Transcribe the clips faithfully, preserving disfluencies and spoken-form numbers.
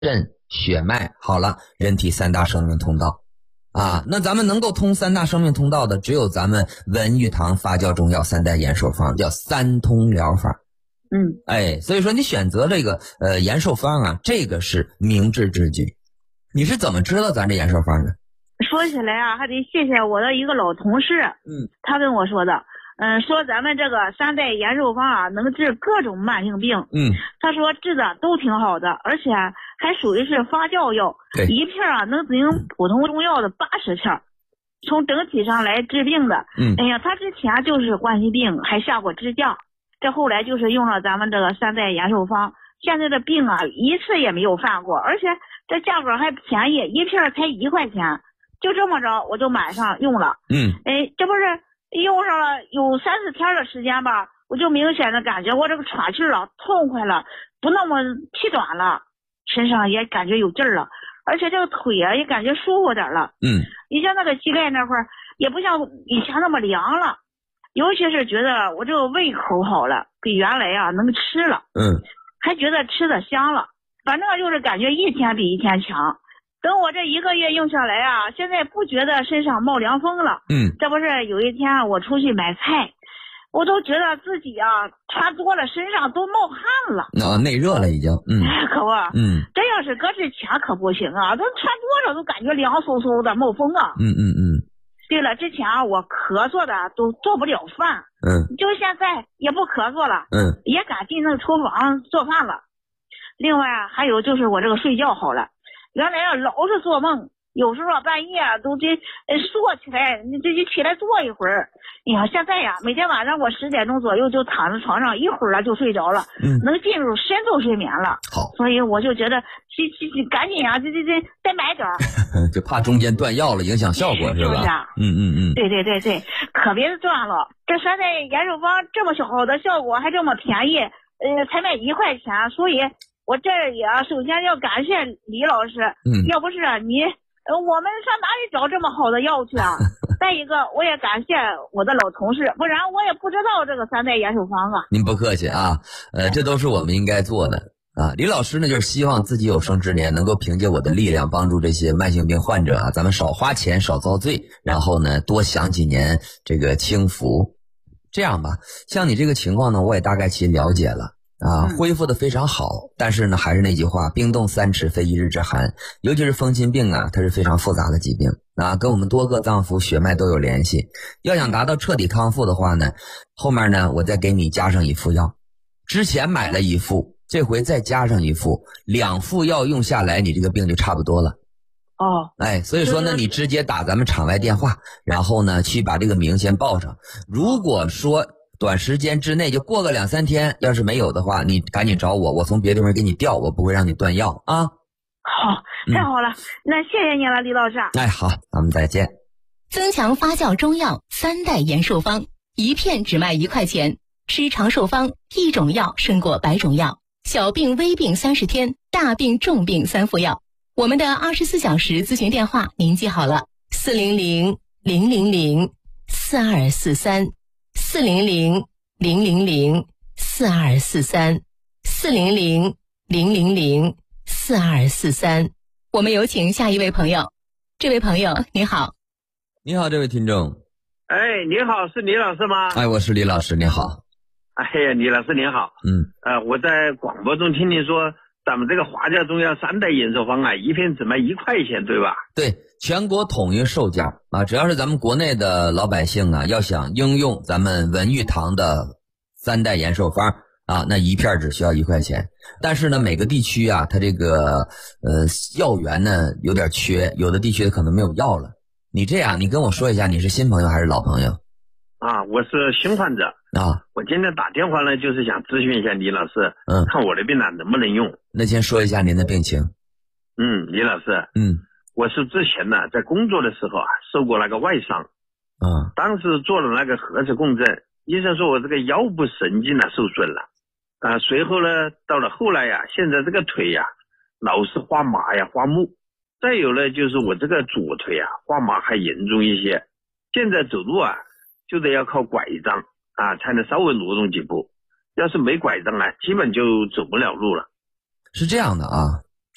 肾、血脉，好了，人体三大生命通道啊。那咱们能够通三大生命通道的，只有咱们文玉堂发酵中药三代延寿方，叫三通疗法。 嗯， 哎，所以说你选择这个呃延寿方啊，这个是明智之举。你是怎么知道咱这延寿方的？ 说起来啊，还得谢谢我的一个老同事， 嗯， 他跟我说的。嗯，说咱们这个三代延寿方啊，能治各种慢性病。 嗯， 他说治的都挺好的，而且还属于是发酵药， 对， 一片啊能顶普通中药的八十片，从整体上来治病的。 嗯， 哎呀，他之前就是冠心病，还下过支架，这后来就是用了咱们这个三代延寿方，现在的病啊一次也没有犯过，而且这价格还便宜，一片才一块钱，就这么着我就买上用了。 嗯， 哎，这不是用上了有三四天的时间吧，我就明显的感觉我这个喘气了，痛快了，不那么气短了，身上也感觉有劲儿了，而且这个腿啊也感觉舒服点了。 嗯， 以前那个膝盖那块儿也不像以前那么凉了，尤其是觉得我这个胃口好了，比原来啊能吃了。 嗯， 还觉得吃的香了，反正就是感觉一天比一天强。等我这一个月用下来啊，现在不觉得身上冒凉风了。 嗯， 这不是有一天我出去买菜，我都觉得自己啊穿多了身上都冒汗了。 啊，内热了已经。嗯， 可不。 嗯， 这要是搁之前可不行啊，都穿多了都感觉凉飕飕的冒风啊。 嗯嗯嗯。 对了，之前啊我咳嗽的都做不了饭。 嗯。 就现在也不咳嗽了。 嗯。 也敢进那个厨房做饭了。另外啊，还有就是我这个睡觉好了。原来啊，老是做梦，有时候半夜啊都得呃坐起来，你这就起来坐一会儿。哎呀，现在呀，每天晚上我十点钟左右就躺在床上，一会儿了就睡着了， 嗯， 能进入深度睡眠了。 好， 所以我就觉得，去去去，赶紧啊，这这这，再买点儿。 就怕中间断药了，影响效果是吧？ 是不是啊？ 嗯嗯嗯。 对对对对，可别断了。这三代延寿方这么好的效果，还这么便宜，呃，才卖一块钱，所以。我这也首先要感谢李老师， 嗯， 要不是你，呃，我们上哪里找这么好的药去啊？再一个，我也感谢我的老同事，不然我也不知道这个三代延寿方啊。 您不客气啊，呃，这都是我们应该做的啊。李老师呢，就是希望自己有生之年能够凭借我的力量，帮助这些慢性病患者啊，咱们少花钱，少遭罪，然后呢，多享几年这个清福。这样吧，像你这个情况呢，我也大概其了解了。啊，恢复的非常好，但是呢，还是那句话，冰冻三尺非一日之寒。尤其是风心病啊，它是非常复杂的疾病啊，跟我们多个脏腑血脉都有联系。要想达到彻底康复的话呢，后面呢，我再给你加上一副药。之前买了一副，这回再加上一副，两副药用下来，你这个病就差不多了。 哦， 哎，所以说呢，你直接打咱们场外电话，然后呢，去把这个名先报上。如果说短时间之内就过个两三天，要是没有的话，你赶紧找我，我从别的地方给你调，我不会让你断药啊。 好，太好了，嗯、那谢谢你了，李老师。 哎，好，咱们再见。 增强发酵中药三代延寿方，一片只卖一块钱，吃长寿方，一种药胜过百种药，小病微病三十天，大病重病三副药。我们的二十四小时咨询电话您记好了，四零零零零零四二四三。四零零零零零四二四三，四零零零零零四二四三。我们有请下一位朋友。这位朋友你好。 你好，这位听众。 哎，你好，是李老师吗？ 哎，我是李老师，你好。 哎呀，李老师您好。 嗯。 呃，我在广播中听你说，咱们这个华教中药三代延寿方啊，一片只卖一块钱，对吧？ 对。全国统一售价啊，只要是咱们国内的老百姓啊，要想应用咱们文玉堂的三代延寿方啊，那一片只需要一块钱。但是呢，每个地区啊，它这个呃药源呢有点缺，有的地区可能没有药了。你这样，你跟我说一下，你是新朋友还是老朋友？ 啊，我是新患者啊。我今天打电话呢，就是想咨询一下李老师， 嗯， 看我的病啊能不能用。 那先说一下您的病情。 嗯，李老师， 嗯。 我是之前呢，在工作的时候啊，受过那个外伤， 啊， 当时做了那个核磁共振，医生说我这个腰部神经呢受损了，啊，随后呢，到了后来呀，现在这个腿呀，老是发麻呀、发木，再有呢，就是我这个左腿啊，发麻还严重一些，现在走路啊，就得要靠拐杖啊，才能稍微挪动几步，要是没拐杖啊，基本就走不了路了。 是这样的啊。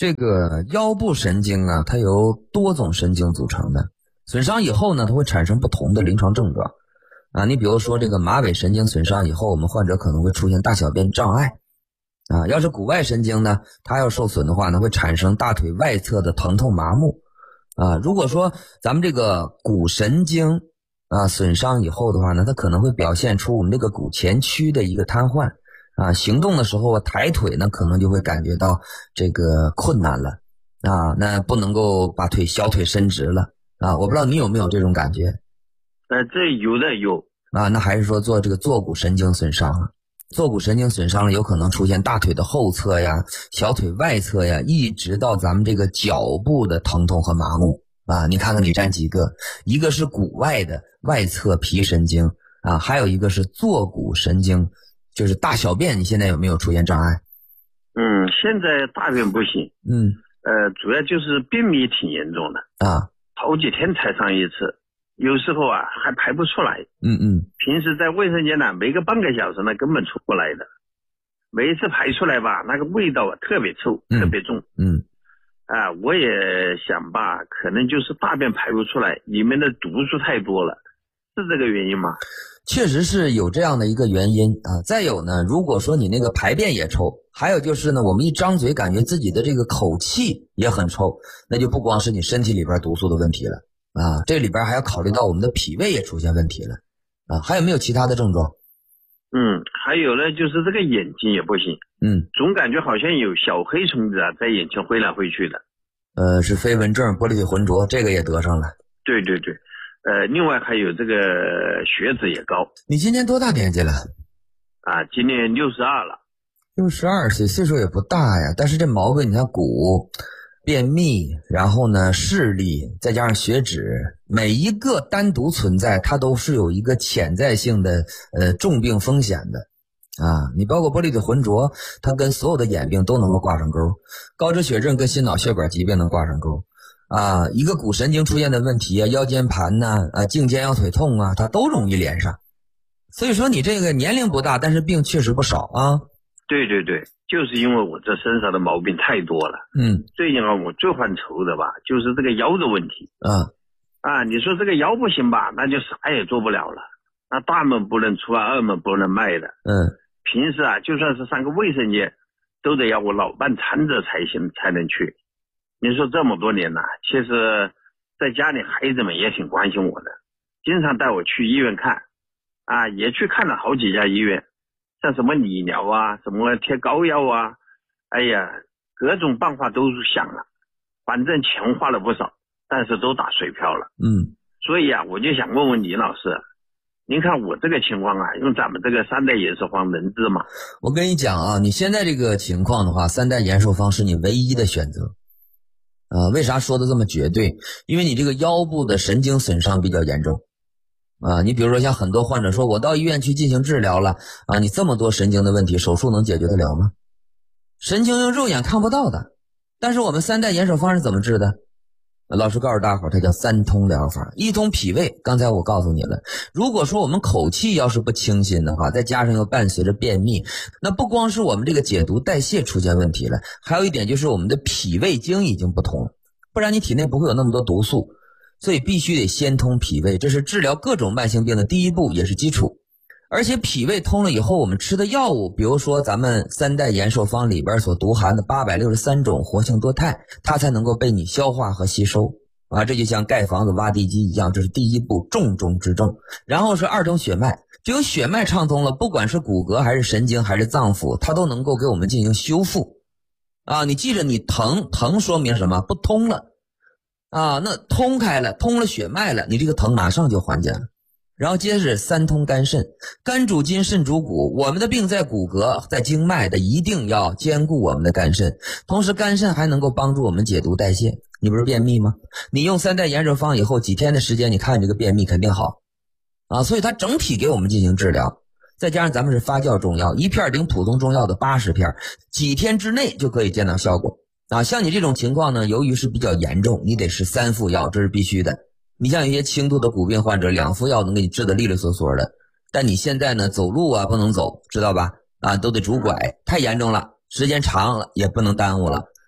这个腰部神经啊，它由多种神经组成的，损伤以后呢，它会产生不同的临床症状啊。你比如说这个马尾神经损伤以后，我们患者可能会出现大小便障碍啊。要是骨外神经呢，它要受损的话呢，会产生大腿外侧的疼痛麻木啊。如果说咱们这个骨神经啊损伤以后的话呢，它可能会表现出我们这个骨前区的一个瘫痪啊，行动的时候抬腿呢可能就会感觉到这个困难了啊，那不能够把腿小腿伸直了啊。我不知道你有没有这种感觉？ 呃，这有的有啊，那还是说做这个坐骨神经损伤了？坐骨神经损伤了，有可能出现大腿的后侧呀、小腿外侧呀，一直到咱们这个脚部的疼痛和麻木啊。你看看你占几个？一个是骨外的外侧皮神经啊，还有一个是坐骨神经。就是大小便，你现在有没有出现障碍？ 嗯，现在大便不行。 嗯， 呃，主要就是便秘挺严重的啊， 好几天才上一次，有时候啊还排不出来。 嗯嗯， 平时在卫生间呢，没个半个小时呢根本出不来的，每一次排出来吧，那个味道啊特别臭， 嗯、 特别重。 嗯， 啊，我也想吧，可能就是大便排不出来，里面的毒素太多了，是这个原因吗？ 确实是有这样的一个原因啊。再有呢，如果说你那个排便也臭，还有就是呢，我们一张嘴感觉自己的这个口气也很臭，那就不光是你身体里边毒素的问题了啊，这里边还要考虑到我们的脾胃也出现问题了啊。还有没有其他的症状？ 嗯，还有呢，就是这个眼睛也不行， 嗯， 总感觉好像有小黑虫子啊在眼前挥来挥去的。 呃，是飞蚊症、玻璃体浑浊，这个也得上了。 对对对。呃，另外还有这个血脂也高。 你今年多大年纪了？ 啊，今年六十二了。 六十二岁，岁数也不大呀。但是这毛病，你看骨、便秘，然后呢视力，再加上血脂，每一个单独存在，它都是有一个潜在性的呃重病风险的啊。你包括玻璃体浑浊，它跟所有的眼病都能够挂上钩，高脂血症跟心脑血管疾病能挂上钩。啊，一个骨神经出现的问题啊，腰间盘呐、啊，啊，颈肩腰腿痛啊，它都容易连上。所以说你这个年龄不大，但是病确实不少啊。 对对对，就是因为我这身上的毛病太多了。 嗯， 最近啊，我最犯愁的吧，就是这个腰的问题。 嗯， 啊，你说这个腰不行吧，那就啥也做不了了。那大门不能出啊，二门不能迈的。 嗯， 平时啊，就算是上个卫生间，都得要我老伴搀着才行，才能去。你说这么多年了，其实在家里孩子们也挺关心我的，经常带我去医院看啊，也去看了好几家医院，像什么理疗啊，什么贴膏药啊，哎呀，各种办法都想了，反正钱花了不少，但是都打水漂了。 嗯， 所以啊，我就想问问李老师，您看我这个情况啊，用咱们这个三代延寿方能治吗？ 我跟你讲啊，你现在这个情况的话，三代延寿方是你唯一的选择。呃，为啥说的这么绝对？因为你这个腰部的神经损伤比较严重啊。你比如说像很多患者说，我到医院去进行治疗了啊，你这么多神经的问题，手术能解决得了吗？神经用肉眼看不到的，但是我们三代延寿方是怎么治的？老师告诉大伙儿，它叫三通疗法。一通脾胃，刚才我告诉你了，如果说我们口气要是不清新的话，再加上又伴随着便秘，那不光是我们这个解毒代谢出现问题了，还有一点就是我们的脾胃经已经不通了，不然你体内不会有那么多毒素，所以必须得先通脾胃，这是治疗各种慢性病的第一步，也是基础。而且脾胃通了以后，我们吃的药物，比如说咱们三代延寿方里边所独含的八百六十三种活性多肽，它才能够被你消化和吸收啊。这就像盖房子挖地基一样，这是第一步，重中之重。然后是二通血脉，只有血脉畅通了，不管是骨骼还是神经还是脏腑，它都能够给我们进行修复啊。你记着，你疼疼说明什么？不通了啊，那通开了，通了血脉了，你这个疼马上就缓解了。然后接着三通肝肾，肝主筋，肾主骨，我们的病在骨骼在经脉的，一定要兼顾我们的肝肾，同时肝肾还能够帮助我们解毒代谢。你不是便秘吗？你用三代延寿方以后几天的时间，你看这个便秘肯定好啊。所以它整体给我们进行治疗，再加上咱们是发酵中药，一片顶普通中药的八十片，几天之内就可以见到效果啊。像你这种情况呢，由于是比较严重，你得吃三副药，这是必须的。你像一些轻度的骨病患者，两副药能给你治得利利索索的，但你现在呢，走路啊不能走，知道吧？啊，都得拄拐，太严重了，时间长了也不能耽误了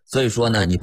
所以说呢，你